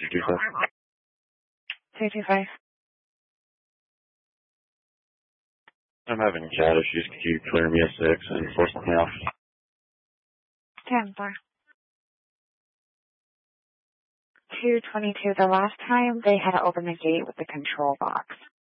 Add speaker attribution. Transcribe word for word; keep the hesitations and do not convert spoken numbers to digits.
Speaker 1: two two five.
Speaker 2: two two five.
Speaker 1: I'm having cat issues. Could you clear me a six and force me off?
Speaker 2: ten four. two twenty-two. The last time they had to open the gate with the control box.